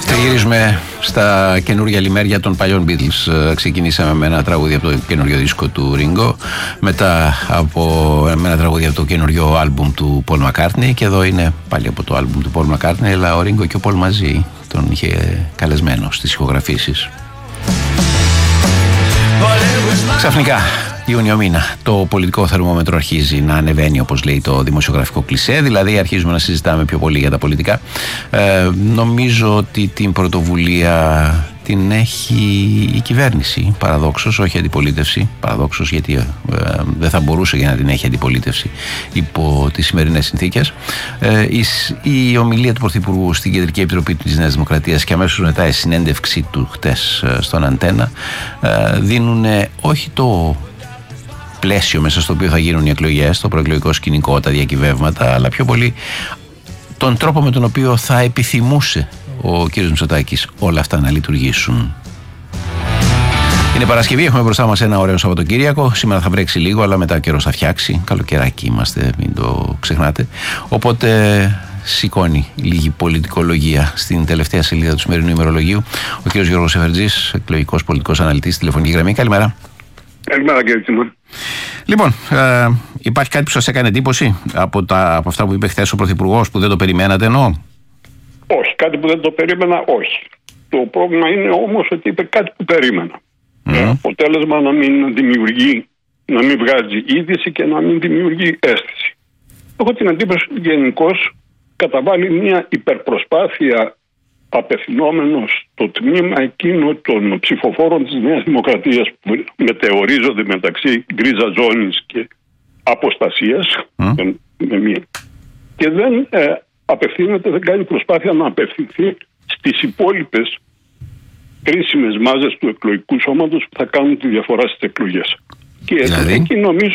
Γυρίζουμε στα καινούργια λιμέρια των παλιών Beatles. Ξεκινήσαμε με ένα τραγούδι από το καινούριο δίσκο του Ringo, μετά με ένα τραγούδι από το καινούριο άλμπουμ του Paul McCartney, και εδώ είναι πάλι από το άλμπουμ του Paul McCartney, αλλά ο Ringo και ο Paul μαζί τον είχε καλεσμένο στις ηχογραφήσεις. Ξαφνικά, Ιούνιο μήνα, το πολιτικό θερμόμετρο αρχίζει να ανεβαίνει, όπως λέει το δημοσιογραφικό κλισέ, δηλαδή αρχίζουμε να συζητάμε πιο πολύ για τα πολιτικά. Νομίζω ότι την πρωτοβουλία την έχει η κυβέρνηση, παραδόξως, όχι αντιπολίτευση. Παραδόξως, γιατί δεν θα μπορούσε για να την έχει αντιπολίτευση υπό τις σημερινές συνθήκες. Η ομιλία του Πρωθυπουργού στην Κεντρική Επιτροπή της Νέας Δημοκρατίας και αμέσως μετά η συνέντευξή του χτες στον Αντένα δίνουν όχι το πλαίσιο μέσα στο οποίο θα γίνουν οι εκλογές, το προεκλογικό σκηνικό, τα διακυβεύματα, αλλά πιο πολύ τον τρόπο με τον οποίο θα επιθυμούσε ο κ. Μητσοτάκης όλα αυτά να λειτουργήσουν. Είναι Παρασκευή, έχουμε μπροστά μας ένα ωραίο Σαββατοκύριακο. Σήμερα θα βρέξει λίγο, αλλά μετά ο καιρός θα φτιάξει. Καλοκαιράκι είμαστε, μην το ξεχνάτε. Οπότε σηκώνει λίγη πολιτικολογία στην τελευταία σελίδα του σημερινού ημερολογίου ο κ. Γιώργος Σεφερτζής, εκλογικός πολιτικός αναλυτής, τηλεφωνική γραμμή. Καλημέρα. Καλημέρα, κύριε Τσιμών. Λοιπόν, υπάρχει κάτι που σας έκανε εντύπωση από αυτά που είπε χθες ο Πρωθυπουργός, που δεν το περιμένατε, εννοώ? Όχι, κάτι που δεν το περίμενα, όχι. Το πρόβλημα είναι όμως ότι είπε κάτι που περίμενα. Αποτέλεσμα να μην δημιουργεί, να μην βγάζει είδηση και να μην δημιουργεί αίσθηση. Έχω την εντύπωση ότι γενικώς καταβάλει μια υπερπροσπάθεια απευθυνόμενος στο τμήμα εκείνο των ψηφοφόρων της Νέας Δημοκρατίας που μετεωρίζονται μεταξύ γκρίζα ζώνης και αποστασίας και δεν απευθύνεται, δεν κάνει προσπάθεια να απευθυνθεί στις υπόλοιπες κρίσιμες μάζες του εκλογικού σώματος που θα κάνουν τη διαφορά στις εκλογές. Και εκεί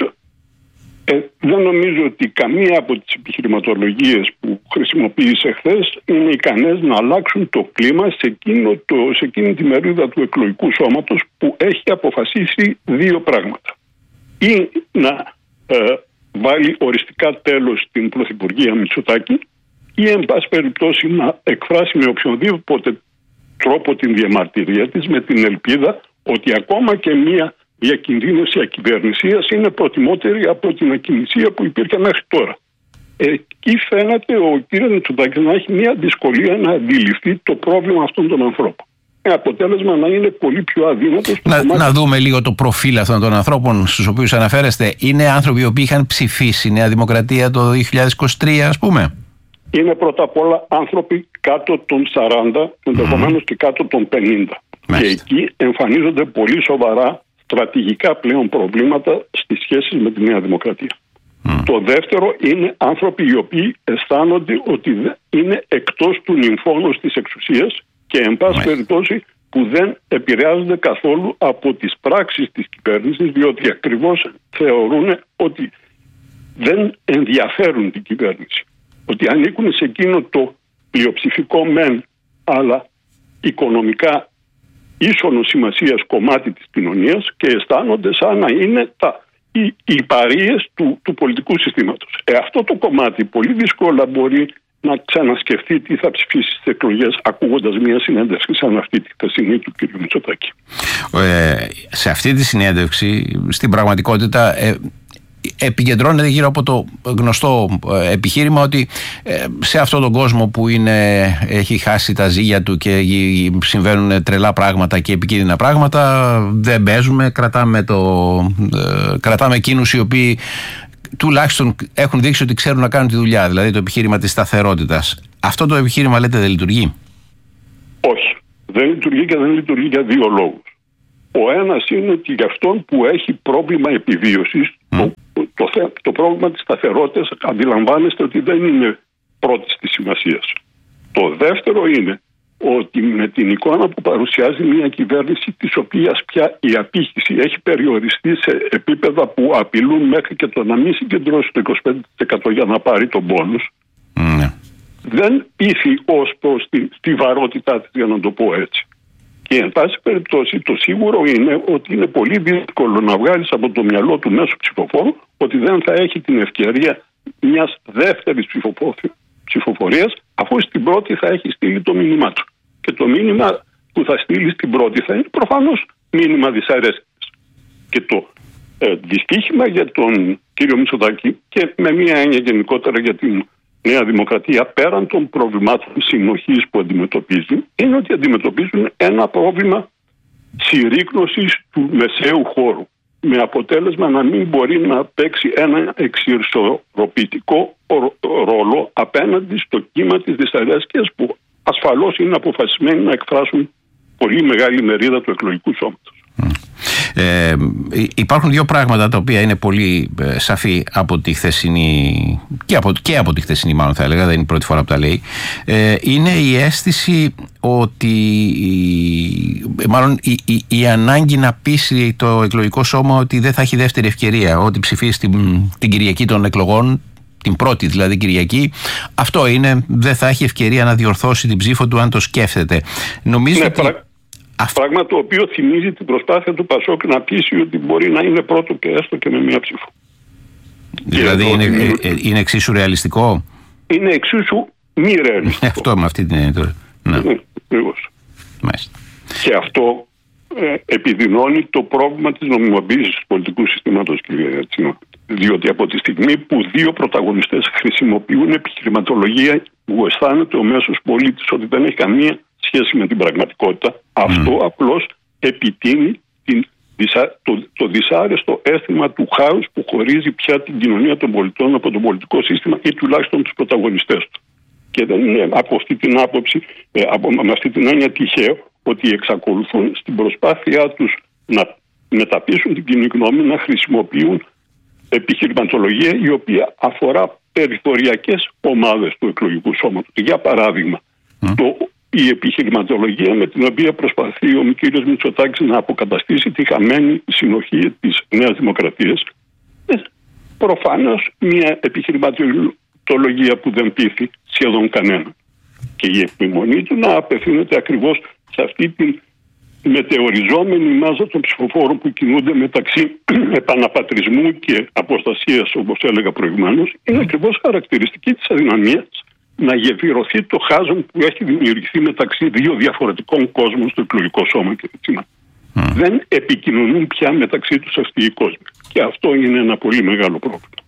δεν νομίζω ότι καμία από τις επιχειρηματολογίες που χρησιμοποίησε χθες είναι ικανές να αλλάξουν το κλίμα σε εκείνη τη μερίδα του εκλογικού σώματος που έχει αποφασίσει δύο πράγματα. Ή να βάλει οριστικά τέλος στην Πρωθυπουργία Μητσοτάκη, ή εν πάση περιπτώσει να εκφράσει με οποιονδήποτε τρόπο την διαμαρτυρία της, με την ελπίδα ότι ακόμα και μία διακινδύνευση ακυβερνησίας είναι προτιμότερη από την ακινησία που υπήρχε μέχρι τώρα. Εκεί φαίνεται ο κ. Μητσοτάκης να έχει μια δυσκολία να αντιληφθεί το πρόβλημα αυτών των ανθρώπων. Αποτέλεσμα να είναι πολύ πιο αδύνατο. Να δούμε λίγο το προφίλ αυτών των ανθρώπων στους οποίους αναφέρεστε. Είναι άνθρωποι οι οποίοι είχαν ψηφίσει Νέα Δημοκρατία το 2023, ας πούμε? Είναι πρώτα απ' όλα άνθρωποι κάτω των 40, ενδεχομένως και κάτω των 50. Και εκεί εμφανίζονται πολύ σοβαρά στρατηγικά πλέον προβλήματα στις σχέσεις με τη Νέα Δημοκρατία. Το δεύτερο είναι άνθρωποι οι οποίοι αισθάνονται ότι είναι εκτός του νυμφώνος της εξουσίας και εν πάση περιπτώσει που δεν επηρεάζονται καθόλου από τις πράξεις της κυβέρνησης, διότι ακριβώς θεωρούν ότι δεν ενδιαφέρουν την κυβέρνηση. Ότι ανήκουν σε εκείνο το πλειοψηφικό μεν, αλλά οικονομικά ίσονο σημασίας κομμάτι της κοινωνίας και αισθάνονται σαν να είναι οι παρείες του πολιτικού συστήματος. Αυτό το κομμάτι πολύ δύσκολα μπορεί να ξανασκεφτεί τι θα ψηφίσει στις εκλογές, ακούγοντας μια συνέντευξη σαν αυτή τη χθεσινή του κ. Μητσοτάκη. Σε αυτή τη συνέντευξη, στην πραγματικότητα, επικεντρώνεται γύρω από το γνωστό επιχείρημα ότι σε αυτόν τον κόσμο που έχει χάσει τα ζύγια του και συμβαίνουν τρελά πράγματα και επικίνδυνα πράγματα, δεν παίζουμε, κρατάμε εκείνους οι οποίοι τουλάχιστον έχουν δείξει ότι ξέρουν να κάνουν τη δουλειά, δηλαδή το επιχείρημα της σταθερότητας. Αυτό το επιχείρημα, λέτε, δεν λειτουργεί? Όχι, δεν λειτουργεί και δεν λειτουργεί για δύο λόγους. Ο ένας είναι ότι για αυτόν που έχει πρόβλημα επιβίωσης, το πρόβλημα της σταθερότητας αντιλαμβάνεστε ότι δεν είναι πρώτης της σημασίας. Το δεύτερο είναι ότι με την εικόνα που παρουσιάζει μια κυβέρνηση της οποίας πια η απήχηση έχει περιοριστεί σε επίπεδα που απειλούν μέχρι και το να μην συγκεντρώσει το 25% για να πάρει τον πόνους, δεν πείθει ως προς τη βαρότητά της, για να το πω έτσι. Και εν πάση περιπτώσει το σίγουρο είναι ότι είναι πολύ δύσκολο να βγάλεις από το μυαλό του μέσου ψηφοφόρου ότι δεν θα έχει την ευκαιρία μιας δεύτερης ψηφοφορίας, αφού στην πρώτη θα έχει στείλει το μήνυμά του. Και το μήνυμα που θα στείλει στην πρώτη θα είναι προφανώς μήνυμα δυσαρέσκειας. Και το δυστύχημα για τον κύριο Μητσοτάκη και με μία έννοια γενικότερα για την Νέα Δημοκρατία, πέραν των προβλημάτων συνοχής που αντιμετωπίζουν, είναι ότι αντιμετωπίζουν ένα πρόβλημα συρρίκνωσης του μεσαίου χώρου, με αποτέλεσμα να μην μπορεί να παίξει ένα εξισορροπητικό ρόλο απέναντι στο κύμα της δυσαρέσκειας που ασφαλώς είναι αποφασισμένοι να εκφράσουν πολύ μεγάλη μερίδα του εκλογικού σώματος. Υπάρχουν δύο πράγματα τα οποία είναι πολύ σαφή από τη χθεσινή και από τη χθεσινή, μάλλον θα έλεγα, δεν είναι η πρώτη φορά που τα λέει. Είναι η αίσθηση ότι μάλλον η ανάγκη να πείσει το εκλογικό σώμα ότι δεν θα έχει δεύτερη ευκαιρία, ότι ψηφίσει την Κυριακή των εκλογών, την πρώτη δηλαδή Κυριακή, αυτό είναι, δεν θα έχει ευκαιρία να διορθώσει την ψήφο του αν το σκέφτεται. Νομίζω ότι πράγμα το οποίο θυμίζει την προσπάθεια του Πασόκ να πείσει ότι μπορεί να είναι πρώτο και έστω και με μία ψήφο. Δηλαδή είναι εξίσου ρεαλιστικό. Είναι εξίσου μη ρεαλιστικό. Αυτό με αυτή την έννοια τώρα. Ναι. Μάλιστα. Και αυτό επιδεινώνει το πρόβλημα της νομιμοποίησης του πολιτικού συστήματος, κύριε Ρατσινό. Διότι από τη στιγμή που δύο πρωταγωνιστές χρησιμοποιούν επιχειρηματολογία που αισθάνεται ο μέσος πολίτης ότι δεν έχει καμία σχέση με την πραγματικότητα, αυτό απλώς επιτείνει το δυσάρεστο αίσθημα του χάους που χωρίζει πια την κοινωνία των πολιτών από το πολιτικό σύστημα ή τουλάχιστον τους πρωταγωνιστές του. Και δεν είναι από αυτή την άποψη, με αυτή την έννοια τυχαίο, ότι εξακολουθούν στην προσπάθειά τους να μεταπείσουν την κοινή γνώμη να χρησιμοποιούν επιχειρηματολογία η οποία αφορά περιθωριακές ομάδες του εκλογικού σώματος. Για παράδειγμα, η επιχειρηματολογία με την οποία προσπαθεί ο κύριος Μητσοτάκης να αποκαταστήσει τη χαμένη συνοχή της Νέας Δημοκρατίας, προφανώς μια επιχειρηματολογία που δεν πείθει σχεδόν κανένα. Και η επιμονή του να απευθύνεται ακριβώς σε αυτή την μετεωριζόμενη μάζα των ψηφοφόρων που κινούνται μεταξύ επαναπατρισμού και αποστασίας, όπως έλεγα προηγουμένως, είναι ακριβώς χαρακτηριστική της αδυναμίας να γεφυρωθεί το χάσμα που έχει δημιουργηθεί μεταξύ δύο διαφορετικών κόσμων στο εκλογικό σώμα και δεν επικοινωνούν πια μεταξύ τους αυτοί οι κόσμοι. Και αυτό είναι ένα πολύ μεγάλο πρόβλημα.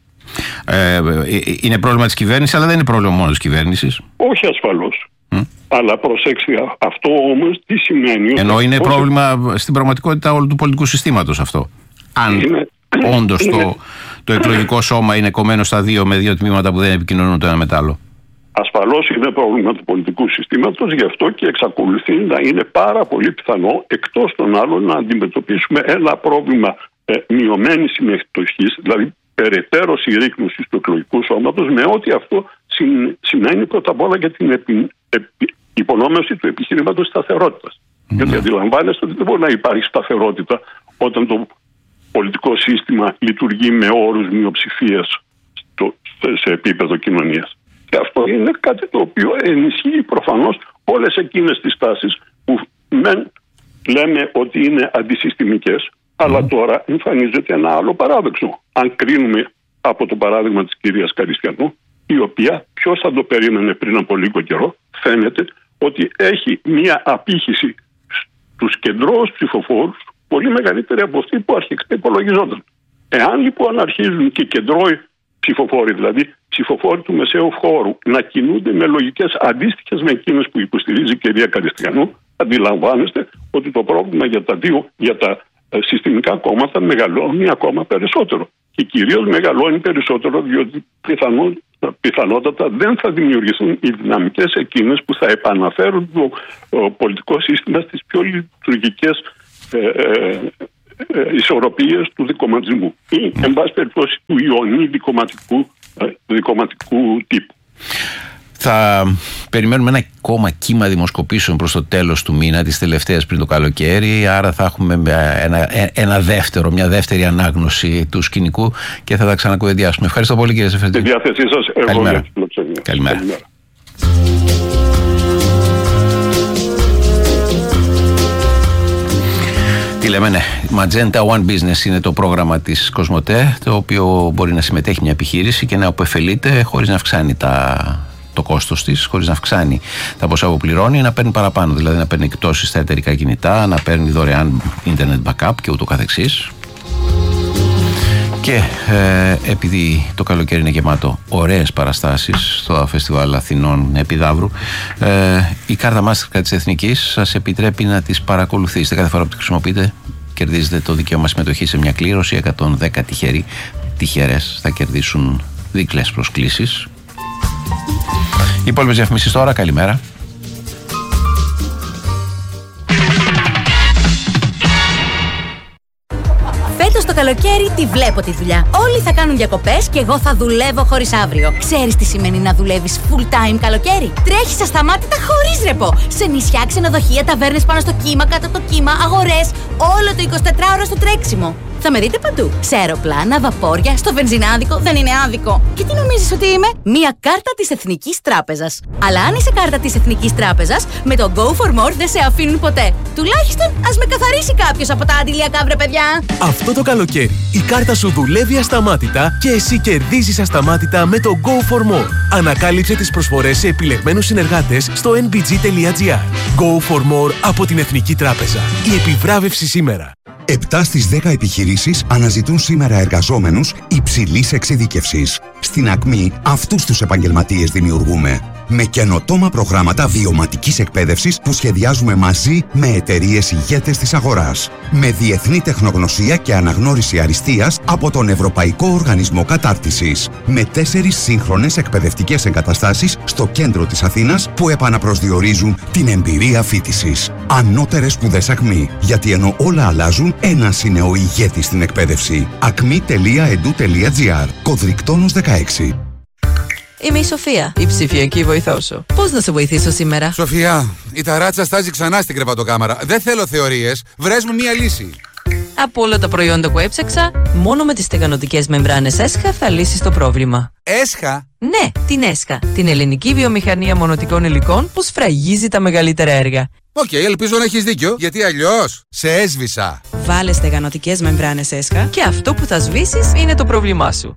Είναι πρόβλημα της κυβέρνησης, αλλά δεν είναι πρόβλημα μόνο της κυβέρνησης. Όχι ασφαλώς. Αλλά προσέξτε, αυτό όμως τι σημαίνει? Ενώ είναι πρόβλημα στην πραγματικότητα όλου του πολιτικού συστήματος αυτό. Αν όντως το εκλογικό σώμα είναι κομμένο στα δύο με δύο τμήματα που δεν επικοινωνούν το ένα με το άλλο. Ασφαλώς είναι πρόβλημα του πολιτικού συστήματος, γι' αυτό και εξακολουθεί να είναι πάρα πολύ πιθανό, εκτός των άλλων, να αντιμετωπίσουμε ένα πρόβλημα μειωμένης συμμετοχής, δηλαδή περαιτέρω συρρίκνωσης του εκλογικού σώματος, με ό,τι αυτό σημαίνει πρώτα απ' όλα για την υπονόμευση του επιχειρήματος σταθερότητας. Γιατί αντιλαμβάνεστε ότι δεν μπορεί να υπάρχει σταθερότητα όταν το πολιτικό σύστημα λειτουργεί με όρους μειοψηφίας σε επίπεδο κοινωνίας. Και αυτό είναι κάτι το οποίο ενισχύει προφανώς όλες εκείνες τις τάσεις που λέμε ότι είναι αντισυστημικές, αλλά τώρα εμφανίζεται ένα άλλο παράδοξο. Αν κρίνουμε από το παράδειγμα της κυρίας Καριστιανού, η οποία, ποιος θα το περίμενε πριν από λίγο καιρό, φαίνεται ότι έχει μία απήχηση στους κεντρώους ψηφοφόρους πολύ μεγαλύτερη από αυτή που αρχικά υπολογιζόταν. Εάν λοιπόν αρχίζουν και κεντρώοι ψηφοφόροι, δηλαδή ψηφοφόροι του μεσαίου χώρου, να κινούνται με λογικές αντίστοιχες με εκείνες που υποστηρίζει η κυρία Καριστιανού, αντιλαμβάνεστε ότι το πρόβλημα για τα συστημικά κόμματα μεγαλώνει ακόμα περισσότερο. Και κυρίως μεγαλώνει περισσότερο διότι πιθανότατα δεν θα δημιουργηθούν οι δυναμικές εκείνες που θα επαναφέρουν το πολιτικό σύστημα στις πιο λειτουργικές ισορροπίες του δικομματισμού ή, εν πάση περιπτώσει, του ιονί δικομματικού τύπου. Θα περιμένουμε ένα ακόμα κύμα δημοσκοπήσεων προς το τέλος του μήνα, τις τελευταίες πριν το καλοκαίρι, άρα θα έχουμε μια δεύτερη ανάγνωση του σκηνικού και θα τα ξανακουβεντιάσουμε. Ευχαριστώ πολύ, κύριε Σεφερτζή. Στη διάθεσή σας. Καλημέρα. Καλημέρα. Τι λέμε, ναι. Magenta One Business είναι το πρόγραμμα της Κοσμοτέ, το οποίο μπορεί να συμμετέχει μια επιχείρηση και να αποφελείται χωρίς να αυξάνει το κόστος της, χωρίς να αυξάνει τα ποσά που πληρώνει, να παίρνει παραπάνω. Δηλαδή να παίρνει εκπτώσεις στα εταιρικά κινητά, να παίρνει δωρεάν internet backup και ούτω καθεξής. Και επειδή το καλοκαίρι είναι γεμάτο ωραίες παραστάσεις στο Φεστιβάλ Αθηνών Επιδαύρου, η κάρτα Mastercard της Εθνικής σας επιτρέπει να τις παρακολουθήσετε. Κάθε φορά που τη χρησιμοποιείτε κερδίζετε το δικαίωμα συμμετοχή σε μια κλήρωση. 110 τυχερές θα κερδίσουν διπλές προσκλήσεις. Οι υπόλοιπες διαφημίσεις τώρα. Καλημέρα. Φέτος το καλοκαίρι τη βλέπω τη δουλειά. Όλοι θα κάνουν διακοπές και εγώ θα δουλεύω χωρίς αύριο. Ξέρεις τι σημαίνει να δουλεύεις full time καλοκαίρι? Τρέχεις ασταμάτητα χωρίς ρεπό. Σε νησιά, ξενοδοχεία, ταβέρνες πάνω στο κύμα, κάτω από το κύμα, αγορές. Όλο το 24ωρο στο τρέξιμο. Θα με δείτε παντού. Σε αεροπλάνα, βαπόρια, στο βενζινάδικο. Δεν είναι άδικο. Και τι νομίζεις ότι είμαι? Μία κάρτα της Εθνικής Τράπεζας. Αλλά αν είσαι κάρτα της Εθνικής Τράπεζας, με το Go for More δεν σε αφήνουν ποτέ. Τουλάχιστον ας με καθαρίσει κάποιος από τα αντιλιακά, βρε παιδιά. Αυτό το καλοκαίρι η κάρτα σου δουλεύει ασταμάτητα και εσύ κερδίζεις ασταμάτητα με το Go for More. Ανακάλυψε τις προσφορές σε επιλεγμένους συνεργάτες στο nbg.gr. Go for More από την Εθνική Τράπεζα. Η επιβράβευση σήμερα. 7 στις 10 επιχειρήσεις αναζητούν σήμερα εργαζόμενους υψηλής εξειδίκευσης. Στην Ακμή αυτούς τους επαγγελματίες δημιουργούμε. Με καινοτόμα προγράμματα βιωματικής εκπαίδευσης που σχεδιάζουμε μαζί με εταιρείες ηγέτες της αγοράς. Με διεθνή τεχνογνωσία και αναγνώριση αριστείας από τον Ευρωπαϊκό Οργανισμό Κατάρτισης. Με 4 σύγχρονες εκπαιδευτικές εγκαταστάσεις στο κέντρο της Αθήνας που επαναπροσδιορίζουν την εμπειρία φοιτησης. Ανώτερες σπουδές Ακμή. Γιατί ενώ όλα αλλάζουν, ένας είναι ο ηγέτης στην εκπαίδευση. acmi.edu.gr. Κωδρικτόνος 16. Είμαι η Σοφία, η ψηφιακή βοηθό σου. Πώς να σε βοηθήσω σήμερα? Σοφία, η ταράτσα στάζει ξανά στην κρεβατοκάμαρα. Δεν θέλω θεωρίες. Βρες μου μία λύση. Από όλα τα προϊόντα που έψαξα, μόνο με τις στεγανοτικές μεμβράνες ΕΣΧΑ θα λύσεις το πρόβλημα. ΕΣΧΑ? Ναι, την ΕΣΧΑ. Την ελληνική βιομηχανία μονοτικών υλικών που σφραγίζει τα μεγαλύτερα έργα. Οκ, ελπίζω να έχεις δίκιο, γιατί αλλιώς σε έσβησα. Βάλε στεγανοτικές μεμβράνες ΕΣΧΑ και αυτό που θα σβήσεις είναι το πρόβλημά σου.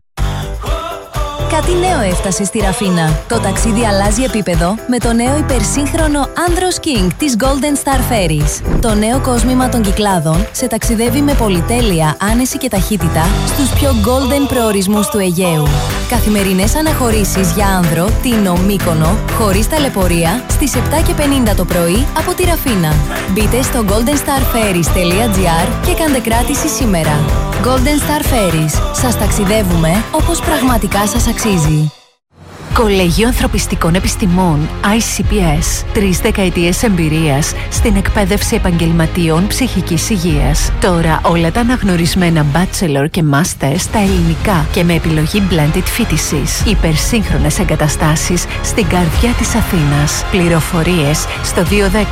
Κάτι νέο έφτασε στη Ραφίνα. Το ταξίδι αλλάζει επίπεδο με το νέο υπερσύγχρονο Andros King της Golden Star Ferries. Το νέο κόσμημα των Κυκλάδων σε ταξιδεύει με πολυτέλεια, άνεση και ταχύτητα στους πιο golden προορισμούς του Αιγαίου. Καθημερινές αναχωρήσεις για άνδρο, Τίνο, Μύκονο, χωρίς ταλαιπωρία, στις 7:50 το πρωί από τη Ραφίνα. Μπείτε στο goldenstarferries.gr και κάντε κράτηση σήμερα. Golden Star Ferries. Σας ταξιδεύουμε όπως πραγματικά σας αξίζει. Κολέγιο Ανθρωπιστικών Επιστημών ICPS. 3 δεκαετίες εμπειρίας στην εκπαίδευση επαγγελματιών ψυχικής υγείας. Τώρα όλα τα αναγνωρισμένα bachelor και master στα ελληνικά και με επιλογή blended φοιτησης. Υπερσύγχρονες εγκαταστάσεις στην καρδιά της Αθήνας. Πληροφορίες στο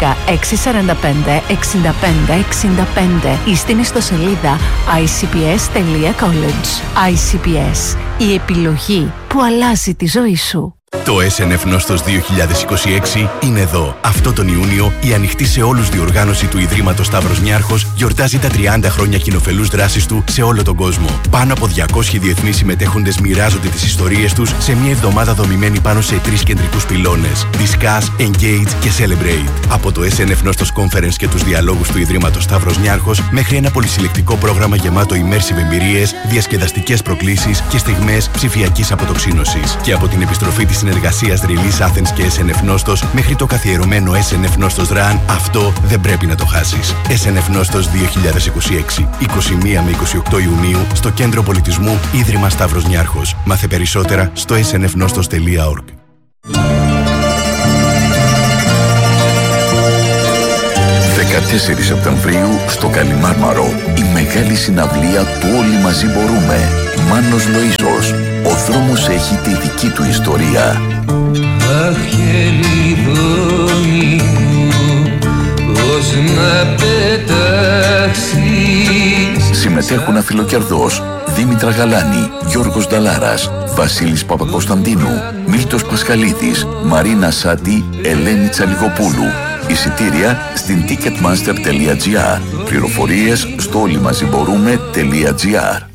210-645-65-65 ή στην ιστοσελίδα icps.college. ICPS. Η επιλογή που αλλάζει τη ζωή σου. Το SNF Νόστος 2026 είναι εδώ. Αυτό τον Ιούνιο η ανοιχτή σε όλους διοργάνωση του Ιδρύματος Σταύρος Νιάρχος γιορτάζει τα 30 χρόνια κοινοφελούς δράσης του σε όλο τον κόσμο. Πάνω από 200 διεθνείς συμμετέχοντες μοιράζονται τις ιστορίες τους σε μια εβδομάδα δομημένη πάνω σε 3 κεντρικούς πυλώνες. Discuss, Engage και Celebrate. Από το SNF Νόστος Conference και τους διαλόγους του Ιδρύματος Σταύρος Νιάρχος μέχρι ένα πολυσυλλεκτικό πρόγραμμα γεμάτο immersive εμπειρίες, διασκεδαστικές προκλήσεις και στιγμές ψηφιακής αποτοξίνωσης. Και από την επιστροφή της συνεργασίας Release Athens και SNF Νόστος μέχρι το καθιερωμένο SNF Νόστος Run, αυτό δεν πρέπει να το χάσεις. SNF Νόστος 2026, 21 με 28 Ιουνίου στο Κέντρο Πολιτισμού Ίδρυμα Σταύρος Νιάρχος. Μάθε περισσότερα στο snfnostos.org. 14 Σεπτεμβρίου στο Καλιμάρμαρο, η μεγάλη συναυλία του Όλοι Μαζί Μπορούμε. Μάνος Λοΐζος. Ο δρόμος έχει τη δική του ιστορία. Αχ, χελιδόνι μου, πώς να πετάξεις. Συμμετέχουν Αφιλοκερδός, Δήμητρα Γαλάνη, Γιώργος Νταλάρας, Βασίλης Παπακοσταντίνου, Μίλτος Πασχαλίδης, Μαρίνα Σάντι, Ελένη Τσαλιγοπούλου. Εισιτήρια στην ticketmaster.gr. Πληροφορίες στο όλημαζιμπορούμε.gr.